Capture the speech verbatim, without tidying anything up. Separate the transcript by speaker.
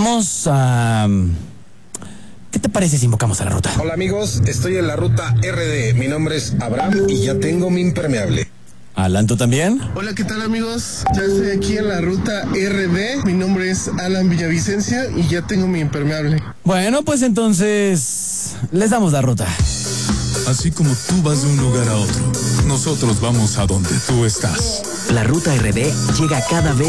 Speaker 1: Vamos a... ¿Qué te parece si invocamos a la ruta?
Speaker 2: Hola amigos, estoy en la ruta R D. Mi nombre es Abraham y ya tengo mi impermeable.
Speaker 1: Alan, ¿tú también?
Speaker 3: Hola, ¿qué tal amigos? Ya estoy aquí en la ruta R D. Mi nombre es Alan Villavicencia y ya tengo mi impermeable.
Speaker 1: Bueno, pues entonces les damos la ruta.
Speaker 4: Así como tú vas de un lugar a otro, nosotros vamos a donde tú estás.
Speaker 5: La ruta R D llega cada vez